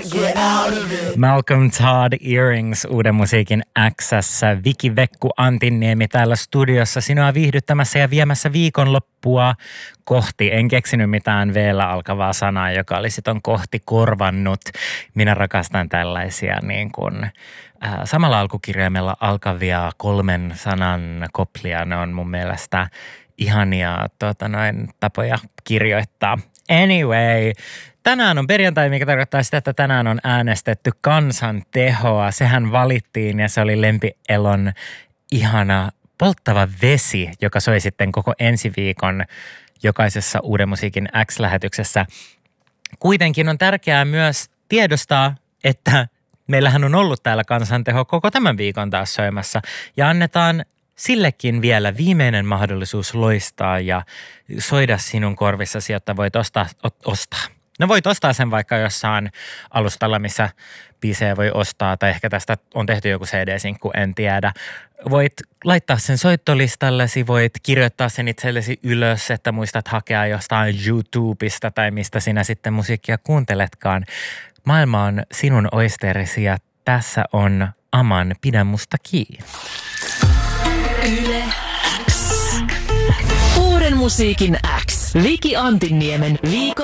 get out of it. Malcolm Todd Earrings Uuden musiikin X:ssä. Viki Vekku Antinniemi täällä studiossa sinua viihdyttämässä ja viemässä viikonloppua kohti. En keksinyt mitään V-llä alkavaa sanaa, joka olisi ton kohti korvannut. Minä rakastan tällaisia niin kuin samalla alkukirjaimella alkavia 3 sanan koplia. Ne on mun mielestä ihania tapoja kirjoittaa. Anyway, tänään on perjantai, mikä tarkoittaa sitä, että tänään on äänestetty kansantehoa. Sehän valittiin ja se oli Lempi Elon ihana polttava vesi, joka soi sitten koko ensi viikon jokaisessa Uuden musiikin X-lähetyksessä. Kuitenkin on tärkeää myös tiedostaa, että meillähän on ollut täällä kansanteho koko tämän viikon taas soimassa ja annetaan sillekin vielä viimeinen mahdollisuus loistaa ja soida sinun korvissasi, jotta voit ostaa. No voit ostaa sen vaikka jossain alustalla, missä biisejä voi ostaa, tai ehkä tästä on tehty joku CD-sinkku, en tiedä. Voit laittaa sen soittolistallesi, voit kirjoittaa sen itsellesi ylös, että muistat hakea jostain YouTubesta tai mistä sinä sitten musiikkia kuunteletkaan. Maailma on sinun oysterisi ja tässä on Aman Pidä musta kiinni. Yle X. Uuden musiikin X. Viki Antinniemen viikon